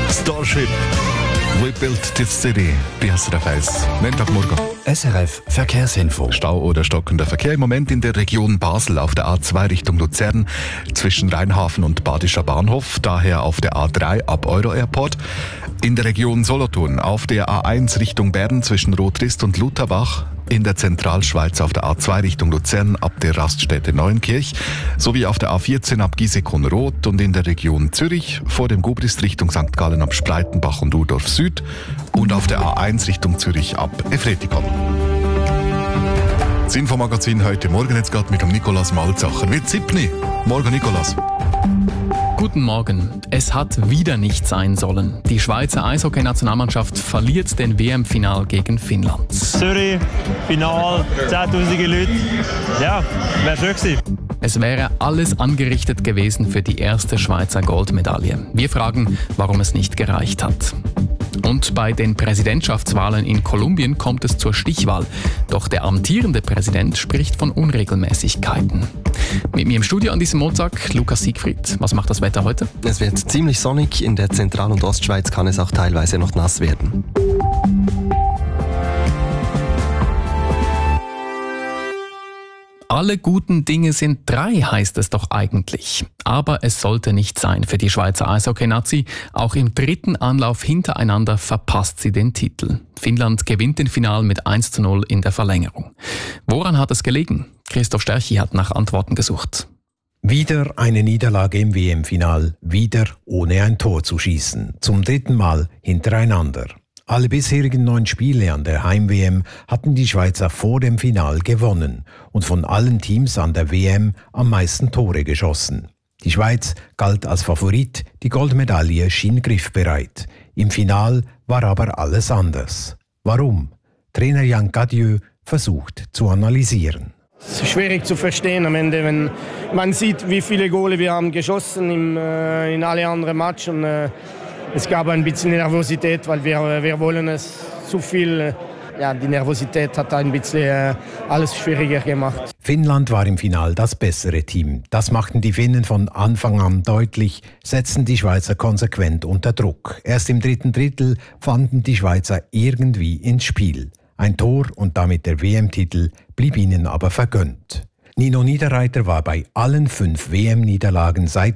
Starship. We built this city. Bei SRF 1. Montagmorgen. SRF Verkehrsinfo. Stau oder stockender Verkehr im Moment in der Region Basel auf der A2 Richtung Luzern zwischen Rheinhafen und Badischer Bahnhof, daher auf der A3 ab Euro-Airport. In der Region Solothurn auf der A1 Richtung Bern zwischen Rotrist und Lutherbach. In der Zentralschweiz auf der A2 Richtung Luzern ab der Raststätte Neuenkirch sowie auf der A14 ab Giesekon-Roth und in der Region Zürich vor dem Gubrist Richtung St. Gallen ab Spreitenbach und Urdorf Süd und auf der A1 Richtung Zürich ab Efretikon. Das Infomagazin heute Morgen jetzt gerade mit dem Nikolaus Malzacher. Wird 7. Morgen, Nikolaus. Guten Morgen. Es hat wieder nicht sein sollen. Die Schweizer Eishockey-Nationalmannschaft verliert den WM-Final gegen Finnland. Zürich, Final, 10'000 Leute. Ja, wäre schön gewesen. Es wäre alles angerichtet gewesen für die erste Schweizer Goldmedaille. Wir fragen, warum es nicht gereicht hat. Und bei den Präsidentschaftswahlen in Kolumbien kommt es zur Stichwahl. Doch der amtierende Präsident spricht von Unregelmäßigkeiten. Mit mir im Studio an diesem Montag Lukas Siegfried. Was macht das Wetter heute? Es wird ziemlich sonnig. In der Zentral- und Ostschweiz kann es auch teilweise noch nass werden. Alle guten Dinge sind 3, heißt es doch eigentlich. Aber es sollte nicht sein für die Schweizer Eishockey-Nazi. Auch im 3. Anlauf hintereinander verpasst sie den Titel. Finnland gewinnt den Final mit 1:0 in der Verlängerung. Woran hat es gelegen? Christoph Sterchi hat nach Antworten gesucht. Wieder eine Niederlage im WM-Final, wieder ohne ein Tor zu schießen. Zum 3. Mal hintereinander. Alle bisherigen 9 Spiele an der Heim-WM hatten die Schweizer vor dem Final gewonnen und von allen Teams an der WM am meisten Tore geschossen. Die Schweiz galt als Favorit, die Goldmedaille schien griffbereit. Im Final war aber alles anders. Warum? Trainer Jan Cadieux versucht zu analysieren. Es ist schwierig zu verstehen am Ende, wenn man sieht, wie viele Gole wir haben geschossen in alle anderen Matches. Es gab ein bisschen Nervosität, weil wir wollen es zu viel. Ja, die Nervosität hat ein bisschen alles schwieriger gemacht. Finnland war im Final das bessere Team. Das machten die Finnen von Anfang an deutlich, setzten die Schweizer konsequent unter Druck. Erst im 3. Drittel fanden die Schweizer irgendwie ins Spiel. Ein Tor und damit der WM-Titel blieb ihnen aber vergönnt. Nino Niederreiter war bei allen 5 WM-Niederlagen seit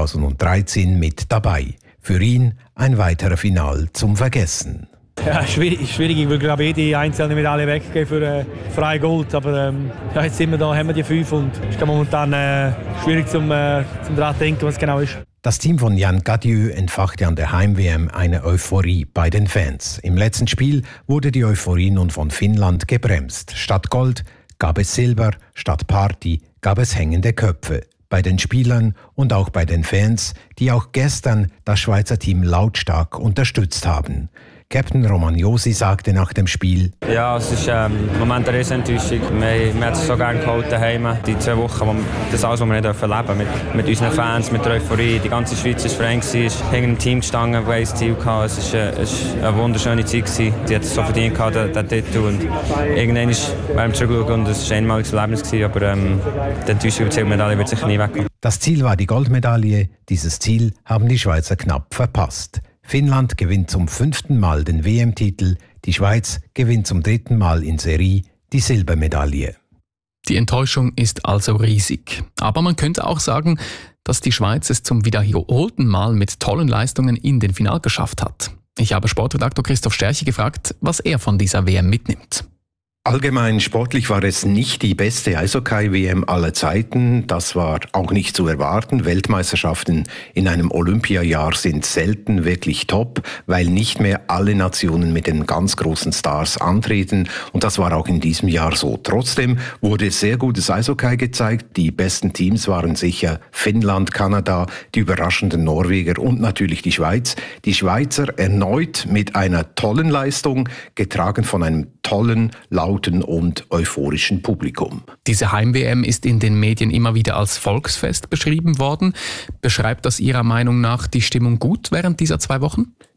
2013 mit dabei. Für ihn ein weiterer Final zum Vergessen. Ja, schwierig. Ich will glaube ich die einzelne Medaille weggeben für freie Gold. Aber jetzt sind wir da, haben wir die 5 und es ist momentan schwierig zum daran denken, was genau ist. Das Team von Jan Cadieux entfachte an der Heim-WM eine Euphorie bei den Fans. Im letzten Spiel wurde die Euphorie nun von Finnland gebremst. Statt Gold gab es Silber, statt Party gab es hängende Köpfe. Bei den Spielern und auch bei den Fans, die auch gestern das Schweizer Team lautstark unterstützt haben. Captain Romagnosi sagte nach dem Spiel: Ja, es ist im Moment eine Riesenenttäuschung. Wir haben es so gerne gehalten daheim. Die 2 Wochen, das alles, was wir nicht erleben dürfen. Mit unseren Fans, mit der Euphorie. Die ganze Schweiz war Frank, ist hinter dem Team gestanden, das ein Ziel hatte. Es war eine wunderschöne Zeit. Die hat es so verdient, den Titel. Und irgendwann werden wir zurückschauen und es war ein einmaliges Erlebnis. Aber die Enttäuschung über die Silbermedaille wird sicher nie wegkommen. Das Ziel war die Goldmedaille. Dieses Ziel haben die Schweizer knapp verpasst. Finnland gewinnt zum 5. Mal den WM-Titel, die Schweiz gewinnt zum 3. Mal in Serie die Silbermedaille. Die Enttäuschung ist also riesig. Aber man könnte auch sagen, dass die Schweiz es zum wiederholten Mal mit tollen Leistungen in den Final geschafft hat. Ich habe Sportredaktor Christoph Sterchi gefragt, was er von dieser WM mitnimmt. Allgemein sportlich war es nicht die beste Eishockey-WM aller Zeiten. Das war auch nicht zu erwarten. Weltmeisterschaften in einem Olympiajahr sind selten wirklich top, weil nicht mehr alle Nationen mit den ganz großen Stars antreten. Und das war auch in diesem Jahr so. Trotzdem wurde sehr gutes Eishockey gezeigt. Die besten Teams waren sicher Finnland, Kanada, die überraschenden Norweger und natürlich die Schweiz. Die Schweizer erneut mit einer tollen Leistung, getragen von einem tollen, lauten und euphorischen Publikum. Diese Heim-WM ist in den Medien immer wieder als Volksfest beschrieben worden. Beschreibt das Ihrer Meinung nach die Stimmung gut während dieser 2 Wochen?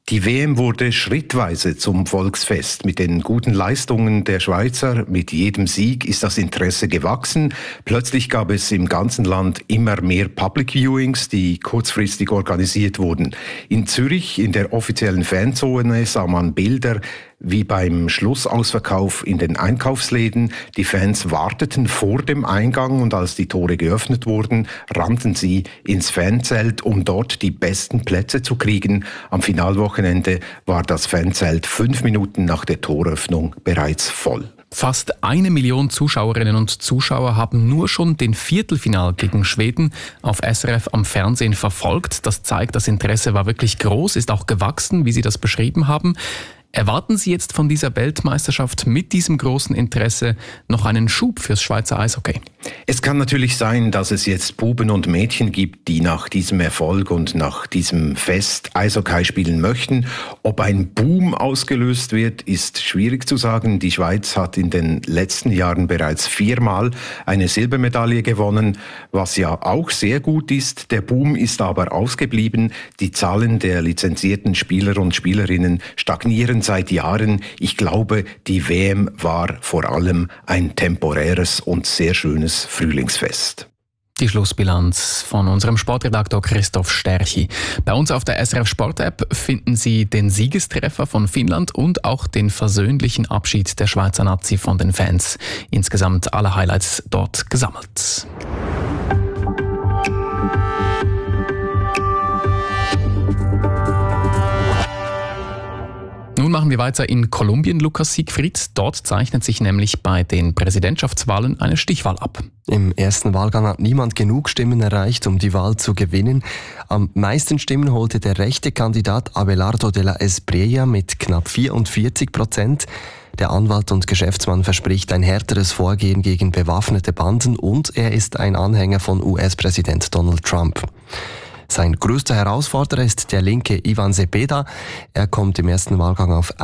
Die WM wurde schrittweise zum Volksfest. Mit den guten Leistungen der Schweizer, mit jedem Sieg ist das Interesse gewachsen. Plötzlich gab es im ganzen Land immer mehr Public Viewings, die kurzfristig organisiert wurden. In Zürich, in der offiziellen Fanzone, sah man Bilder wie beim Schlussausverkauf in den Einkaufsläden. Die Fans warteten vor dem Eingang und als die Tore geöffnet wurden, rannten sie ins Fanzelt, um dort die besten Plätze zu kriegen. Am Finalwochenende war das Fanzelt 5 Minuten nach der Toröffnung bereits voll. Fast 1 Million Zuschauerinnen und Zuschauer haben nur schon den Viertelfinal gegen Schweden auf SRF am Fernsehen verfolgt. Das zeigt, das Interesse war wirklich groß, ist auch gewachsen, wie Sie das beschrieben haben. Erwarten Sie jetzt von dieser Weltmeisterschaft mit diesem großen Interesse noch einen Schub fürs Schweizer Eishockey? Es kann natürlich sein, dass es jetzt Buben und Mädchen gibt, die nach diesem Erfolg und nach diesem Fest Eishockey spielen möchten. Ob ein Boom ausgelöst wird, ist schwierig zu sagen. Die Schweiz hat in den letzten Jahren bereits 4-mal eine Silbermedaille gewonnen, was ja auch sehr gut ist. Der Boom ist aber ausgeblieben. Die Zahlen der lizenzierten Spieler und Spielerinnen stagnieren seit Jahren. Ich glaube, die WM war vor allem ein temporäres und sehr schönes Frühlingsfest. Die Schlussbilanz von unserem Sportredaktor Christoph Sterchi. Bei uns auf der SRF Sport App finden Sie den Siegestreffer von Finnland und auch den versöhnlichen Abschied der Schweizer Nazi von den Fans. Insgesamt alle Highlights dort gesammelt. Nun machen wir weiter in Kolumbien, Lukas Siegfried. Dort zeichnet sich nämlich bei den Präsidentschaftswahlen eine Stichwahl ab. Im ersten Wahlgang hat niemand genug Stimmen erreicht, um die Wahl zu gewinnen. Am meisten Stimmen holte der rechte Kandidat Abelardo de la Espriella mit knapp 44%. Der Anwalt und Geschäftsmann verspricht ein härteres Vorgehen gegen bewaffnete Banden und er ist ein Anhänger von US-Präsident Donald Trump. Sein größter Herausforderer ist der linke Ivan Cepeda. Er kommt im ersten Wahlgang auf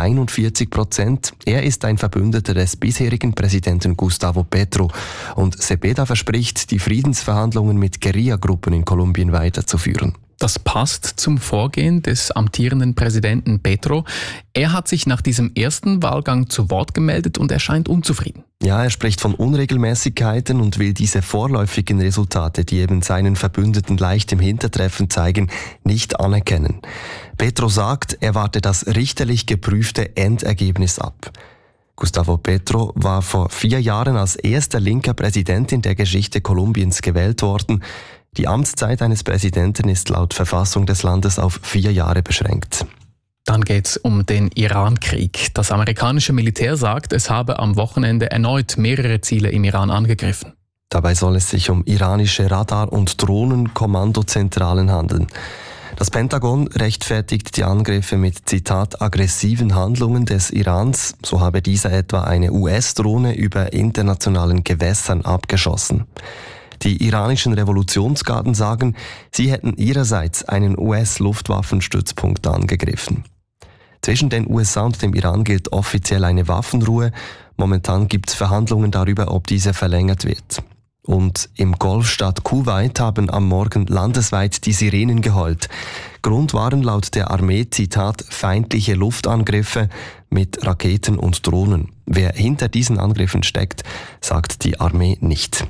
41%. Er ist ein Verbündeter des bisherigen Präsidenten Gustavo Petro. Und Cepeda verspricht, die Friedensverhandlungen mit Guerillagruppen in Kolumbien weiterzuführen. Das passt zum Vorgehen des amtierenden Präsidenten Petro. Er hat sich nach diesem ersten Wahlgang zu Wort gemeldet und erscheint unzufrieden. Ja, er spricht von Unregelmäßigkeiten und will diese vorläufigen Resultate, die eben seinen Verbündeten leicht im Hintertreffen zeigen, nicht anerkennen. Petro sagt, er warte das richterlich geprüfte Endergebnis ab. Gustavo Petro war vor 4 Jahren als erster linker Präsident in der Geschichte Kolumbiens gewählt worden. Die Amtszeit eines Präsidenten ist laut Verfassung des Landes auf 4 Jahre beschränkt. Dann geht's um den Iran-Krieg. Das amerikanische Militär sagt, es habe am Wochenende erneut mehrere Ziele im Iran angegriffen. Dabei soll es sich um iranische Radar- und Drohnenkommandozentralen handeln. Das Pentagon rechtfertigt die Angriffe mit, Zitat, aggressiven Handlungen des Irans. So habe dieser etwa eine US-Drohne über internationalen Gewässern abgeschossen. Die iranischen Revolutionsgarden sagen, sie hätten ihrerseits einen US-Luftwaffenstützpunkt angegriffen. Zwischen den USA und dem Iran gilt offiziell eine Waffenruhe. Momentan gibt es Verhandlungen darüber, ob diese verlängert wird. Und im Golfstaat Kuwait haben am Morgen landesweit die Sirenen geheult. Grund waren laut der Armee, Zitat, feindliche Luftangriffe mit Raketen und Drohnen. Wer hinter diesen Angriffen steckt, sagt die Armee nicht.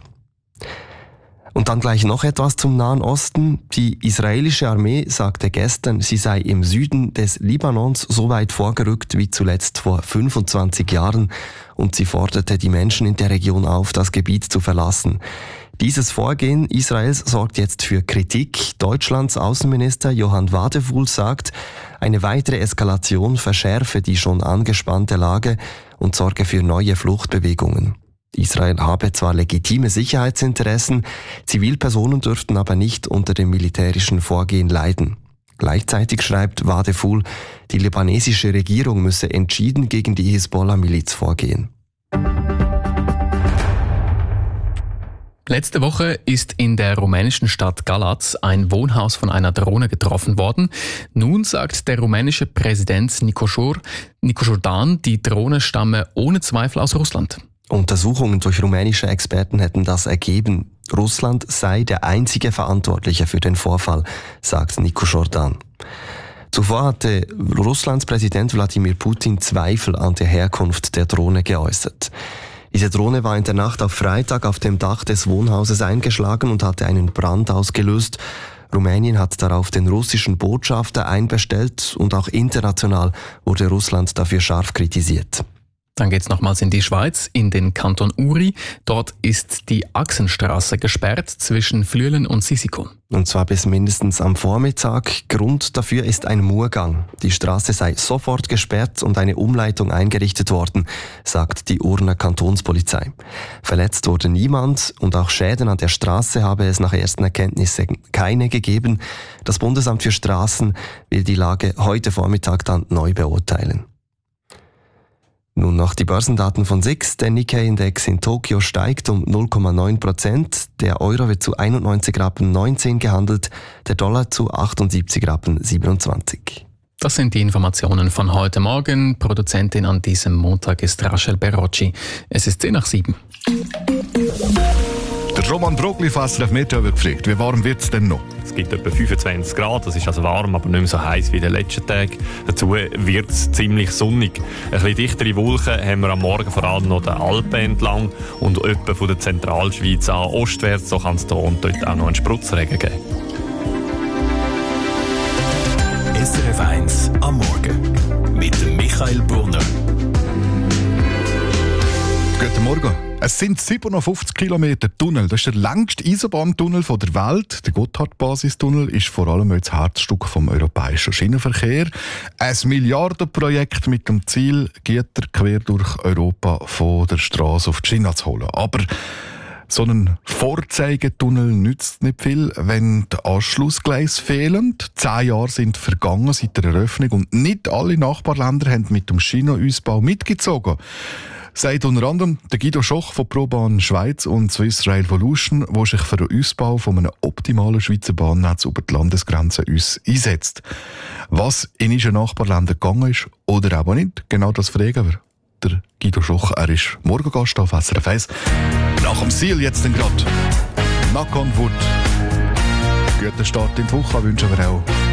Und dann gleich noch etwas zum Nahen Osten. Die israelische Armee sagte gestern, sie sei im Süden des Libanons so weit vorgerückt wie zuletzt vor 25 Jahren und sie forderte die Menschen in der Region auf, das Gebiet zu verlassen. Dieses Vorgehen Israels sorgt jetzt für Kritik. Deutschlands Außenminister Johann Wadefuhl sagt, eine weitere Eskalation verschärfe die schon angespannte Lage und sorge für neue Fluchtbewegungen. Israel habe zwar legitime Sicherheitsinteressen, Zivilpersonen dürften aber nicht unter dem militärischen Vorgehen leiden. Gleichzeitig schreibt Wadefuhl, die libanesische Regierung müsse entschieden gegen die Hisbollah-Miliz vorgehen. Letzte Woche ist in der rumänischen Stadt Galați ein Wohnhaus von einer Drohne getroffen worden. Nun sagt der rumänische Präsident Nicu Jordan, die Drohne stamme ohne Zweifel aus Russland. Untersuchungen durch rumänische Experten hätten das ergeben. Russland sei der einzige Verantwortliche für den Vorfall, sagt Nicu Jordan. Zuvor hatte Russlands Präsident Wladimir Putin Zweifel an der Herkunft der Drohne geäußert. Diese Drohne war in der Nacht auf Freitag auf dem Dach des Wohnhauses eingeschlagen und hatte einen Brand ausgelöst. Rumänien hat darauf den russischen Botschafter einbestellt und auch international wurde Russland dafür scharf kritisiert. Dann geht's nochmals in die Schweiz, in den Kanton Uri. Dort ist die Achsenstraße gesperrt zwischen Flüelen und Sissikon. Und zwar bis mindestens am Vormittag. Grund dafür ist ein Murgang. Die Straße sei sofort gesperrt und eine Umleitung eingerichtet worden, sagt die Urner Kantonspolizei. Verletzt wurde niemand und auch Schäden an der Straße habe es nach ersten Erkenntnissen keine gegeben. Das Bundesamt für Straßen will die Lage heute Vormittag dann neu beurteilen. Nun noch die Börsendaten von SIX. Der Nikkei-Index in Tokio steigt um 0,9%. Der Euro wird zu 91,19 Rappen gehandelt, der Dollar zu 78,27 Rappen. Das sind die Informationen von heute Morgen. Produzentin an diesem Montag ist Rachel Berocci. Es ist 7:10. Der Roman Brogli fasst auf Meteo gefragt. Wie warm wird es denn noch? Es gibt etwa 25 Grad, das ist also warm, aber nicht mehr so heiß wie in den letzten Tagen. Dazu wird es ziemlich sonnig. Ein bisschen dichtere Wolken haben wir am Morgen vor allem noch den Alpen entlang und etwa von der Zentralschweiz an ostwärts, so kann es hier und dort auch noch einen Spritzregen geben. SRF 1 am Morgen mit dem Michael Brunner. Guten Morgen. Es sind 57 Kilometer Tunnel. Das ist der längste Eisenbahntunnel der Welt. Der Gotthard-Basistunnel ist vor allem das Herzstück vom europäischen Schienenverkehr. Ein Milliardenprojekt mit dem Ziel, Güter quer durch Europa von der Straße auf die Schiene zu holen. Aber so ein Vorzeigetunnel nützt nicht viel, wenn die Anschlussgleise fehlen. 10 Jahre sind vergangen seit der Eröffnung und nicht alle Nachbarländer haben mit dem Schienenausbau mitgezogen. Sagt unter anderem der Guido Schoch von ProBahn Schweiz und Swiss Rail Evolution, der sich für den Ausbau von einem optimalen Schweizer Bahnnetz über die Landesgrenzen einsetzt. Was in unseren Nachbarländern gegangen ist oder aber nicht, genau das fragen wir. Der Guido Schoch, er ist Morgengast auf SRF 1. Nach dem Ziel jetzt dann gerade. Knock on Wood. Guten Start in die Woche wünschen wir auch.